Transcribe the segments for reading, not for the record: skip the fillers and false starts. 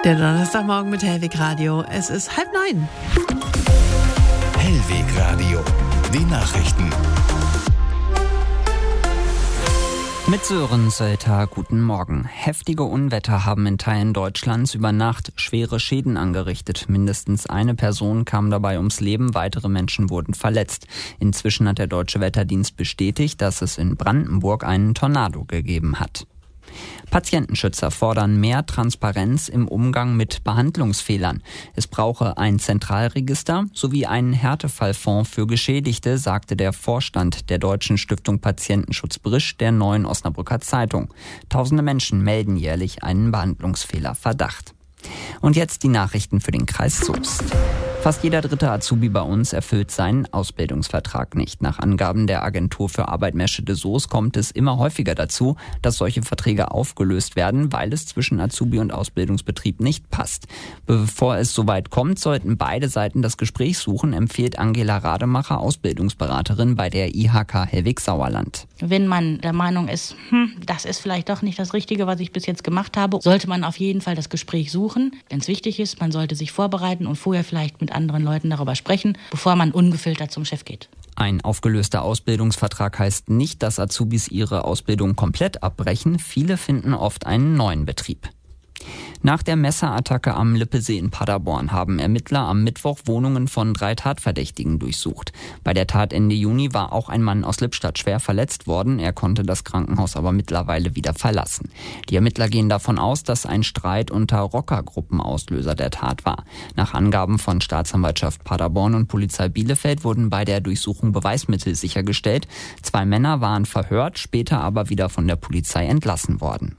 Der Donnerstagmorgen mit Hellweg Radio. Es ist 8:30. Hellweg Radio. Die Nachrichten. Mit Sören Sölter, guten Morgen. Heftige Unwetter haben in Teilen Deutschlands über Nacht schwere Schäden angerichtet. Mindestens eine Person kam dabei ums Leben, weitere Menschen wurden verletzt. Inzwischen hat der Deutsche Wetterdienst bestätigt, dass es in Brandenburg einen Tornado gegeben hat. Patientenschützer fordern mehr Transparenz im Umgang mit Behandlungsfehlern. Es brauche ein Zentralregister sowie einen Härtefallfonds für Geschädigte, sagte der Vorstand der Deutschen Stiftung Patientenschutz Brisch der Neuen Osnabrücker Zeitung. Tausende Menschen melden jährlich einen Behandlungsfehlerverdacht. Und jetzt die Nachrichten für den Kreis Soest. Fast jeder dritte Azubi bei uns erfüllt seinen Ausbildungsvertrag nicht. Nach Angaben der Agentur für Arbeit Meschede Soest kommt es immer häufiger dazu, dass solche Verträge aufgelöst werden, weil es zwischen Azubi und Ausbildungsbetrieb nicht passt. Bevor es soweit kommt, sollten beide Seiten das Gespräch suchen, empfiehlt Angela Rademacher, Ausbildungsberaterin bei der IHK Hellwig-Sauerland. Wenn man der Meinung ist, das ist vielleicht doch nicht das Richtige, was ich bis jetzt gemacht habe, sollte man auf jeden Fall das Gespräch suchen. Wenn es wichtig ist, man sollte sich vorbereiten und vorher vielleicht mit anderen Leuten darüber sprechen, bevor man ungefiltert zum Chef geht. Ein aufgelöster Ausbildungsvertrag heißt nicht, dass Azubis ihre Ausbildung komplett abbrechen. Viele finden oft einen neuen Betrieb. Nach der Messerattacke am Lippesee in Paderborn haben Ermittler am Mittwoch Wohnungen von 3 Tatverdächtigen durchsucht. Bei der Tat Ende Juni war auch ein Mann aus Lippstadt schwer verletzt worden. Er konnte das Krankenhaus aber mittlerweile wieder verlassen. Die Ermittler gehen davon aus, dass ein Streit unter Rockergruppen Auslöser der Tat war. Nach Angaben von Staatsanwaltschaft Paderborn und Polizei Bielefeld wurden bei der Durchsuchung Beweismittel sichergestellt. 2 Männer waren verhört, später aber wieder von der Polizei entlassen worden.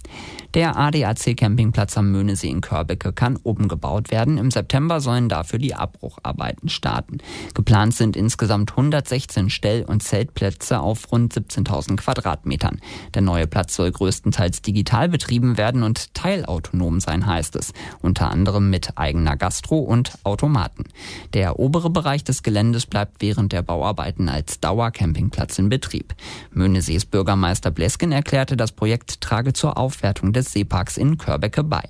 Der ADAC-Campingplatz am Möhnesee in Körbecke kann umgebaut werden. Im September sollen dafür die Abbrucharbeiten starten. Geplant sind insgesamt 116 Stell- und Zeltplätze auf rund 17.000 Quadratmetern. Der neue Platz soll größtenteils digital betrieben werden und teilautonom sein, heißt es. Unter anderem mit eigener Gastro und Automaten. Der obere Bereich des Geländes bleibt während der Bauarbeiten als Dauercampingplatz in Betrieb. Möhnesees Bürgermeister Blesken erklärte, das Projekt trage zur Aufwertung des Seeparks in Körbecke bei.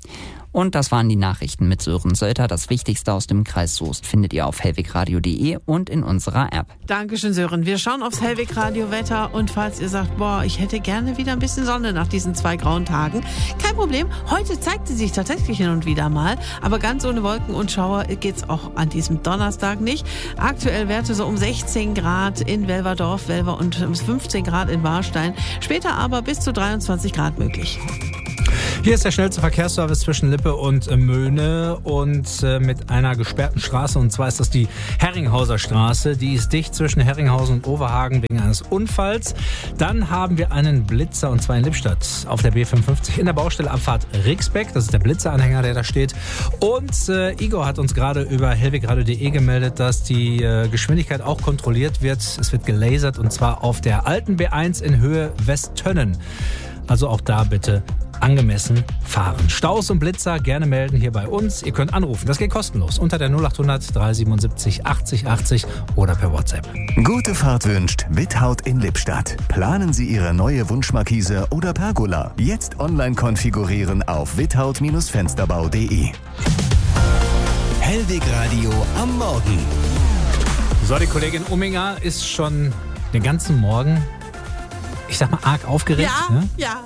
Und das waren die Nachrichten mit Sören Sölter. Das Wichtigste aus dem Kreis Soest findet ihr auf hellwegradio.de und in unserer App. Dankeschön, Sören. Wir schauen aufs Hellweg Radio Wetter und falls ihr sagt, ich hätte gerne wieder ein bisschen Sonne nach diesen 2 grauen Tagen, kein Problem. Heute zeigt sie sich tatsächlich hin und wieder mal, aber ganz ohne Wolken und Schauer geht's auch an diesem Donnerstag nicht. Aktuell Werte so um 16 Grad in Welverdorf, Welver und 15 Grad in Warstein. Später aber bis zu 23 Grad möglich. Hier ist der schnellste Verkehrsservice zwischen Lippe und Möhne und mit einer gesperrten Straße. Und zwar ist das die Herringhauser Straße. Die ist dicht zwischen Herringhausen und Overhagen wegen eines Unfalls. Dann haben wir einen Blitzer und zwar in Lippstadt auf der B55 in der Baustelle Abfahrt Rixbeck. Das ist der Blitzeranhänger, der da steht. Und Igor hat uns gerade über hellwegradio.de gemeldet, dass die Geschwindigkeit auch kontrolliert wird. Es wird gelasert und zwar auf der alten B1 in Höhe Westtönnen. Also auch da bitte angemessen fahren. Staus und Blitzer gerne melden hier bei uns. Ihr könnt anrufen. Das geht kostenlos unter der 0800 377 80 80 oder per WhatsApp. Gute Fahrt wünscht Without in Lippstadt. Planen Sie Ihre neue Wunschmarkise oder Pergola. Jetzt online konfigurieren auf without-fensterbau.de. Hellweg Radio am Morgen. So, die Kollegin Umminger ist schon den ganzen Morgen, ich sag mal, arg aufgeregt. Ja.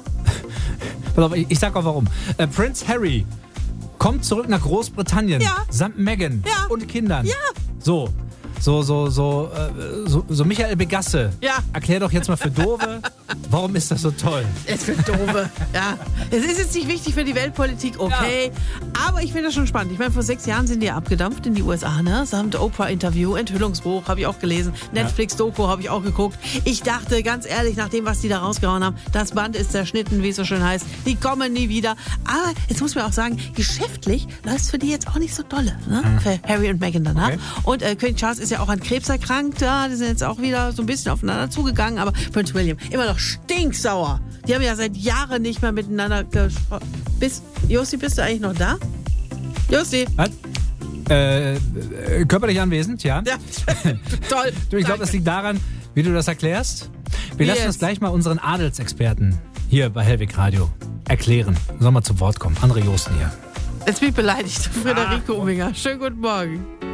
Ich sag auch warum. Prince Harry kommt zurück nach Großbritannien samt Meghan und Kindern. Ja. So Michael Begasse. Ja. Erklär doch jetzt mal für Dove, warum ist das so toll? Es für Dove, ja. Es ist jetzt nicht wichtig für die Weltpolitik, okay. Ja. Aber ich finde das schon spannend. Ich meine, vor 6 Jahren sind die ja abgedampft in die USA, ne? Samt Oprah-Interview, Enthüllungsbuch habe ich auch gelesen. Netflix-Doku habe ich auch geguckt. Ich dachte, ganz ehrlich, nach dem, was die da rausgehauen haben, das Band ist zerschnitten, wie es so schön heißt. Die kommen nie wieder. Aber jetzt muss man auch sagen, geschäftlich läuft es für die jetzt auch nicht so dolle, ne? Für Harry und Meghan danach. Okay. Und König Charles ist ja auch an Krebs erkrankt. Ja, die sind jetzt auch wieder so ein bisschen aufeinander zugegangen. Aber Prince William immer noch stinksauer. Die haben ja seit Jahren nicht mehr miteinander gesprochen. Josti, bist du eigentlich noch da? Josti? Was? Körperlich anwesend, ja. Ja, toll. Du, ich glaube, das liegt daran, wie du das erklärst. Wir lassen das gleich mal unseren Adelsexperten hier bei Hellweg Radio erklären. Sollen wir zu Wort kommen. André Josten hier. Jetzt bin ich beleidigt. Friederike Uminger. Schönen guten Morgen.